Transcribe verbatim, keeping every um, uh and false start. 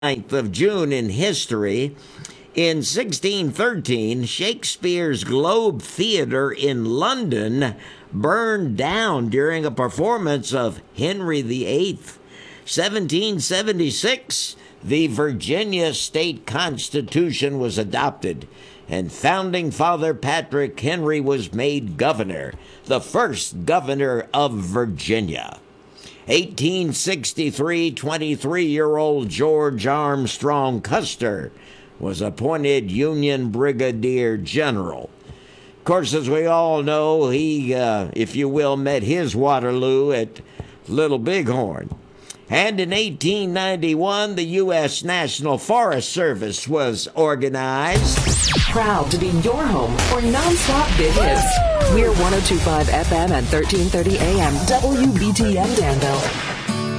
ninth of June in history. In sixteen thirteen, Shakespeare's Globe Theatre in London burned down during a performance of Henry the Eighth. seventeen seventy-six, the Virginia State Constitution was adopted, and founding father Patrick Henry was made governor, the first governor of Virginia. eighteen sixty-three, twenty-three-year-old George Armstrong Custer was appointed Union Brigadier General. Of course, as we all know, he, uh, if you will, met his Waterloo at Little Bighorn. And in eighteen ninety-one, the U S National Forest Service was organized. Proud to be your home for non-stop big hits. We're one oh two point five F M and thirteen thirty A M W B T M Danville.